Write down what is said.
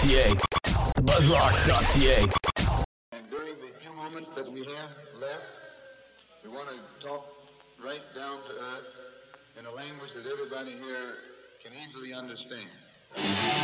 buzzrocks.ca. Buzzrocks.ca. And during the few moments that we have left, we want to talk right down to earth in a language that everybody here can easily understand.